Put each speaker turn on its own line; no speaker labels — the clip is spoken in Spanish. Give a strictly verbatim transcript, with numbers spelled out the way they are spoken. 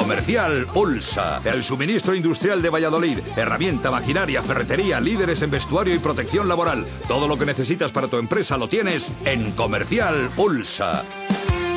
Comercial Ulsa, el suministro industrial de Valladolid. Herramienta, maquinaria, ferretería, líderes en vestuario y protección laboral. Todo lo que necesitas para tu empresa lo tienes en Comercial Ulsa.